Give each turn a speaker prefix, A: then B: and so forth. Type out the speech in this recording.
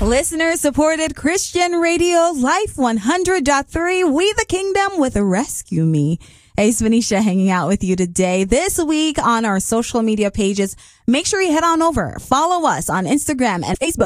A: Listener supported Christian Radio Life 100.3. We the Kingdom with Rescue Me. Hey, it's Venetia hanging out with you today. This week on our social media pages, make sure you head on over. Follow us on Instagram and Facebook.